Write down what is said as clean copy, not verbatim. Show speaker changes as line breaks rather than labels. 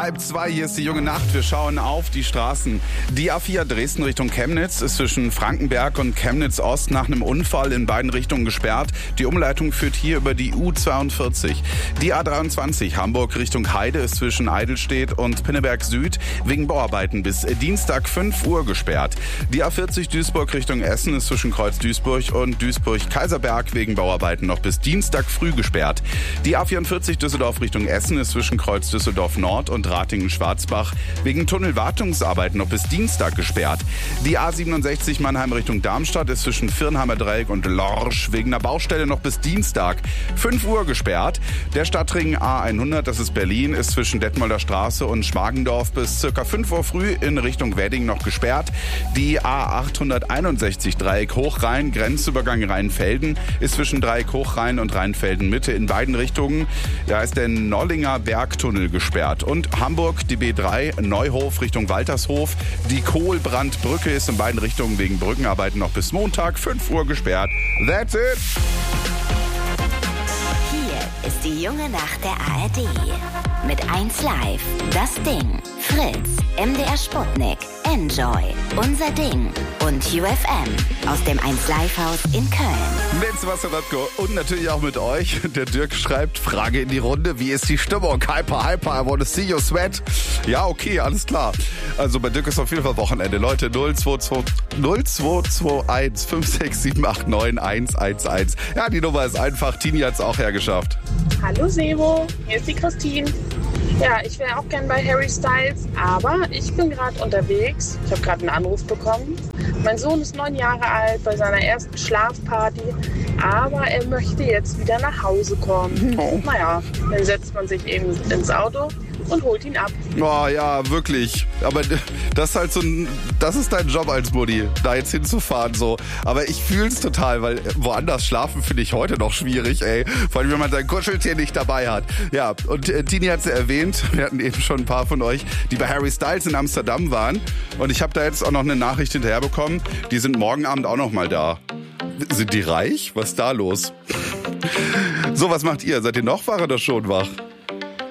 1:30, hier ist die junge Nacht. Wir schauen auf die Straßen. Die A4 Dresden Richtung Chemnitz ist zwischen Frankenberg und Chemnitz Ost nach einem Unfall in beiden Richtungen gesperrt. Die Umleitung führt hier über die U42. Die A23 Hamburg Richtung Heide ist zwischen Eidelstedt und Pinneberg Süd wegen Bauarbeiten bis Dienstag 5 Uhr gesperrt. Die A40 Duisburg Richtung Essen ist zwischen Kreuz Duisburg und Duisburg-Kaiserberg wegen Bauarbeiten noch bis Dienstag früh gesperrt. Die A44 Düsseldorf Richtung Essen ist zwischen Kreuz Düsseldorf Nord und Ratingen-Schwarzbach wegen Tunnelwartungsarbeiten noch bis Dienstag gesperrt. Die A67 Mannheim Richtung Darmstadt ist zwischen Virnheimer Dreieck und Lorsch wegen einer Baustelle noch bis Dienstag 5 Uhr gesperrt. Der Stadtring A100, das ist Berlin, ist zwischen Detmolder Straße und Schmargendorf bis ca. 5 Uhr früh in Richtung Wedding noch gesperrt. Die A861 Dreieck Hochrhein, Grenzübergang Rheinfelden, ist zwischen Dreieck Hochrhein und Rheinfelden Mitte in beiden Richtungen. Da ist der Nollinger Bergtunnel gesperrt. Und Hamburg, die B3, Neuhof Richtung Waltershof. Die Kohlbrandbrücke ist in beiden Richtungen wegen Brückenarbeiten noch bis Montag 5 Uhr gesperrt. That's it!
Hier ist die junge Nacht der ARD. Mit 1Live, das Ding, Fritz, MDR Sputnik, Enjoy, Unser Ding und UFM aus dem 1Live-Haus in Köln.
Mit Sebastian Radko und natürlich auch mit euch. Der Dirk schreibt, Frage in die Runde, wie ist die Stimmung? Hyper, I wanna see you sweat. Ja, okay, alles klar. Also bei Dirk ist auf jeden Fall Wochenende. Leute, 0221 56789 111. Ja, die Nummer ist einfach. Tini hat es auch hergeschafft.
Hallo Sebo, hier ist die Christine. Ja, ich wäre auch gern bei Harry Styles, aber ich bin gerade unterwegs. Ich habe gerade einen Anruf bekommen. Mein Sohn ist 9 Jahre alt, bei seiner ersten Schlafparty, aber er möchte jetzt wieder nach Hause kommen.
Oh.
Naja, dann setzt man sich eben ins Auto und holt ihn ab.
Oh ja, wirklich. Aber das ist halt das ist dein Job als Mutti, da jetzt hinzufahren so. Aber ich fühl's total, weil woanders schlafen finde ich heute noch schwierig, ey. Vor allem, wenn man sein Kuscheltier nicht dabei hat. Ja, und Tini hat's ja erwähnt, wir hatten eben schon ein paar von euch, die bei Harry Styles in Amsterdam waren. Und ich habe da jetzt auch noch eine Nachricht hinterher bekommen, die sind morgen Abend auch noch mal da. Sind die reich? Was ist da los? So, was macht ihr? Seid ihr noch wach oder schon wach?